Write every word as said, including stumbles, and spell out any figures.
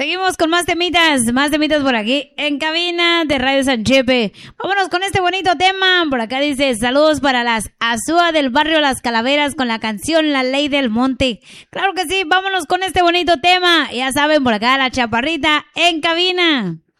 Seguimos con más temitas, más temitas por aquí en cabina de Radio San Chepe. Vámonos con este bonito tema. Por acá dice, saludos para las Azúa del barrio Las Calaveras con la canción La Ley del Monte. Claro que sí, vámonos con este bonito tema. Ya saben, por acá la Chaparrita en cabina.